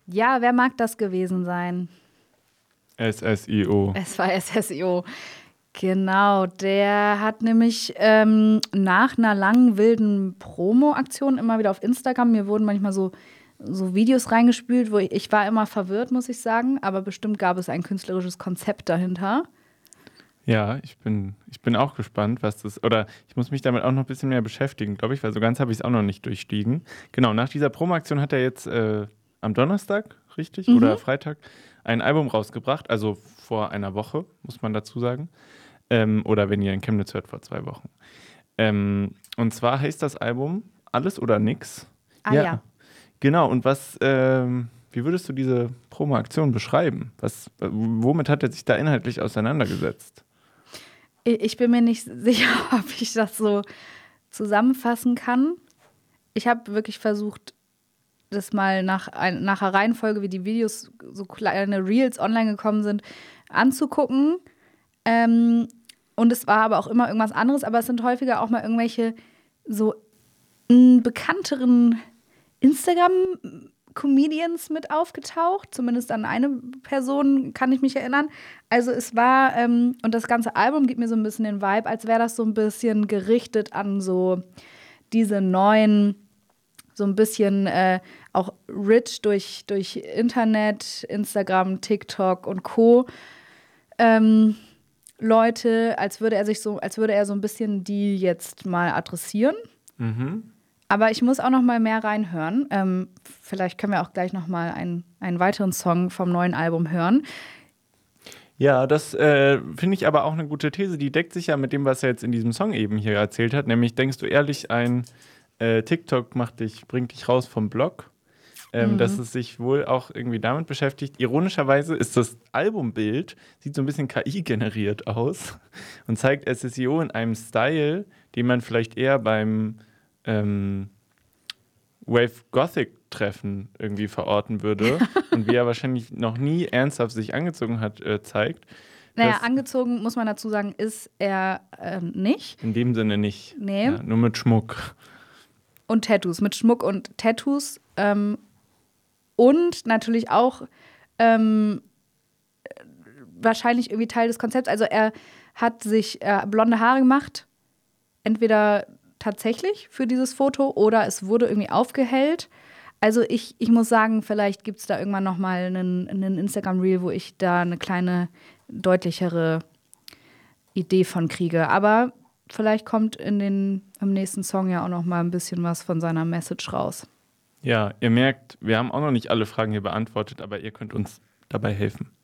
Ja, wer mag das gewesen sein? SSIO. Es war SSIO. Genau, der hat nämlich nach einer langen, wilden Promo-Aktion immer wieder auf Instagram, mir wurden manchmal so Videos reingespült, wo ich war immer verwirrt, muss ich sagen, aber bestimmt gab es ein künstlerisches Konzept dahinter. Ja, ich bin auch gespannt, was das, oder ich muss mich damit auch noch ein bisschen mehr beschäftigen, glaube ich, weil so ganz habe ich es auch noch nicht durchstiegen. Genau, nach dieser Promo-Aktion hat er jetzt am Donnerstag, richtig, oder Freitag, ein Album rausgebracht, also vor einer Woche, muss man dazu sagen. Oder wenn ihr in Chemnitz hört, vor 2 Wochen. Und zwar heißt das Album Alles oder Nix. Ah ja. Genau, und wie würdest du diese Promo-Aktion beschreiben? Womit hat er sich da inhaltlich auseinandergesetzt? Ich bin mir nicht sicher, ob ich das so zusammenfassen kann. Ich habe wirklich versucht, das mal nach der Reihenfolge, wie die Videos, so kleine Reels online gekommen sind, anzugucken. Und es war aber auch immer irgendwas anderes, aber es sind häufiger auch mal irgendwelche so bekannteren Instagram-Comedians mit aufgetaucht. Zumindest an eine Person kann ich mich erinnern. Also es war, und das ganze Album gibt mir so ein bisschen den Vibe, als wäre das so ein bisschen gerichtet an so diese neuen, so ein bisschen auch rich durch Internet, Instagram, TikTok und Co. Leute, als würde er so ein bisschen die jetzt mal adressieren. Aber ich muss auch noch mal mehr reinhören. Vielleicht können wir auch gleich noch mal einen weiteren Song vom neuen Album hören. Ja, das finde ich aber auch eine gute These. Die deckt sich ja mit dem, was er jetzt in diesem Song eben hier erzählt hat. Nämlich, denkst du ehrlich, ein TikTok bringt dich raus vom Blog? Dass es sich wohl auch irgendwie damit beschäftigt. Ironischerweise ist das Albumbild, sieht so ein bisschen KI-generiert aus und zeigt SSIO in einem Style, den man vielleicht eher beim Wave Gothic Treffen irgendwie verorten würde und wie er wahrscheinlich noch nie ernsthaft sich angezogen hat, zeigt. Naja, angezogen, muss man dazu sagen, ist er nicht. In dem Sinne nicht. Nee. Ja, nur mit Schmuck. Und Tattoos, mit Schmuck und Tattoos. Und natürlich auch wahrscheinlich irgendwie Teil des Konzepts. Also er hat sich blonde Haare gemacht, entweder tatsächlich für dieses Foto oder es wurde irgendwie aufgehellt. Also ich muss sagen, vielleicht gibt es da irgendwann noch mal einen Instagram-Reel, wo ich da eine kleine, deutlichere Idee von kriege. Aber vielleicht kommt im nächsten Song ja auch noch mal ein bisschen was von seiner Message raus. Ja, ihr merkt, wir haben auch noch nicht alle Fragen hier beantwortet, aber ihr könnt uns dabei helfen.